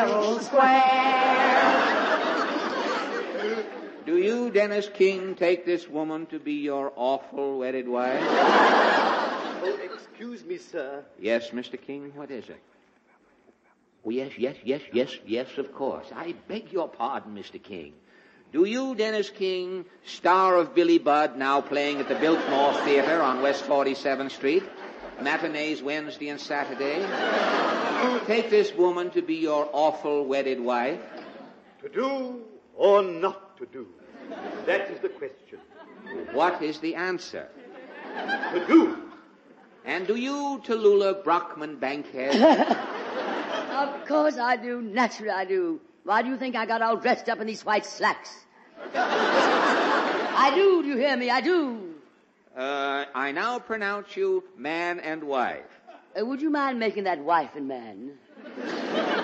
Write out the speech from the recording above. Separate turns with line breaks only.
Square. Do you, Dennis King, take this woman to be your awful wedded wife?
Oh, excuse me, sir.
Yes, Mr. King, what is it? Oh, yes, of course. I beg your pardon, Mr. King. Do you, Dennis King, star of Billy Budd, now playing at the Biltmore Theater on West 47th Street, matinees Wednesday and Saturday, take this woman to be your awful wedded wife?
To do or not to do? That is the question.
What is the answer?
To do.
And do you, Tallulah Brockman Bankhead?
Of course I do. Naturally I do. Why do you think I got all dressed up in these white slacks? I do you hear me? I do.
I now pronounce you man and wife.
Would you mind making that wife and man?